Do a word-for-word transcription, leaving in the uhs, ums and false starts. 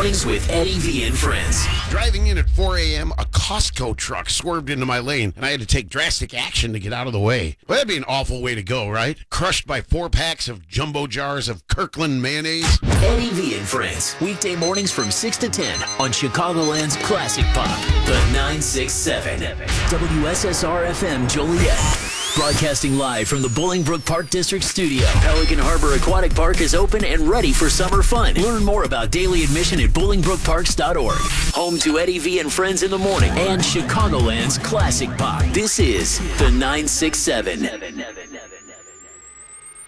Mornings with Eddie V and Friends. Driving in at four a.m., a Costco truck swerved into my lane, and I had to take drastic action to get out of the way. Well, that'd be an awful way to go, right? Crushed by four packs of jumbo jars of Kirkland mayonnaise. Eddie V and Friends. Weekday mornings from six to ten on Chicagoland's Classic Pop, the nine six seven. W S S R F M Joliet. Broadcasting live from the Bolingbrook Park District studio. Pelican Harbor Aquatic Park is open and ready for summer fun. Learn more about daily admission at bolingbrook parks dot org. Home to Eddie V and Friends in the morning and Chicagoland's Classic Pop. This is the nine six seven.